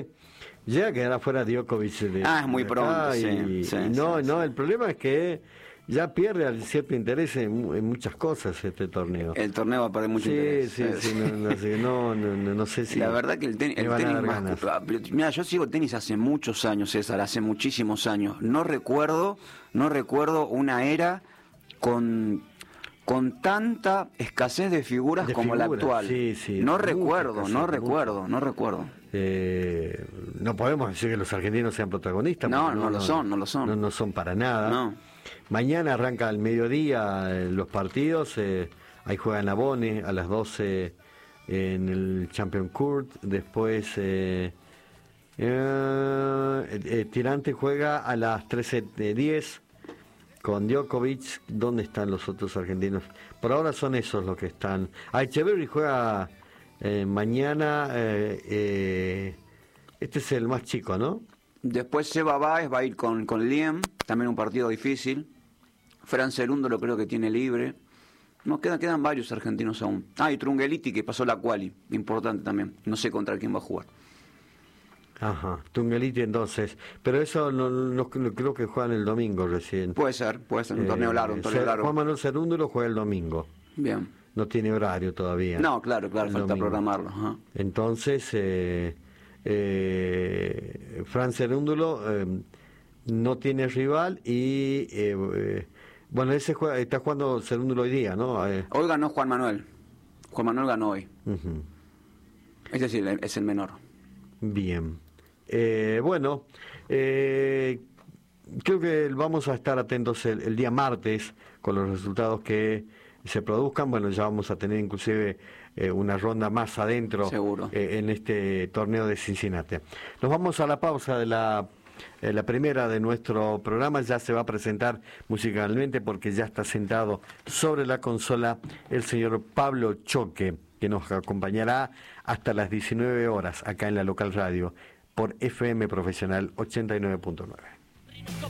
llega a quedar afuera Djokovic Es muy pronto, no, el problema es que ya pierde cierto interés en muchas cosas este torneo. El torneo va a perder mucho interés. No sé si... La verdad que el tenis mira, yo sigo tenis hace muchos años, César, hace muchísimos años. No recuerdo una era con tanta escasez de figuras como la actual. No recuerdo. No podemos decir que los argentinos sean protagonistas. No lo son. No son para nada. No. Mañana arranca al mediodía los partidos. Ahí juega Navone a las 12 en el Champion Court. Después Tirante juega a las 13:10 con Djokovic. ¿Dónde están los otros argentinos? Por ahora son esos los que están. Echeverri juega mañana. Este es el más chico, ¿no? Después Seba Báez va a ir con Liem, también un partido difícil. Fran Cerúndolo creo que tiene libre. No, quedan varios argentinos aún. Y Trungeliti, que pasó la quali, importante también. No sé contra quién va a jugar. Ajá, Trungeliti entonces. Pero eso no creo que juegan el domingo recién. Puede ser, un torneo largo. Juan Manuel Cerúndolo juega el domingo. Bien. No tiene horario todavía. No, claro, falta domingo. Programarlo. Ajá. Entonces, Fran Cerúndolo no tiene rival y... bueno, está jugando Cerúndolo hoy día, ¿no? Hoy ganó Juan Manuel. Juan Manuel ganó hoy. Uh-huh. Es decir, es el menor. Bien. Bueno, creo que vamos a estar atentos el día martes con los resultados que se produzcan. Bueno, ya vamos a tener inclusive una ronda más adentro. Seguro. En este torneo de Cincinnati. Nos vamos a la pausa de la primera de nuestro programa. Ya se va a presentar musicalmente porque ya está sentado sobre la consola el señor Pablo Choque, que nos acompañará hasta las 19 horas acá en la local radio por FM Profesional 89.9.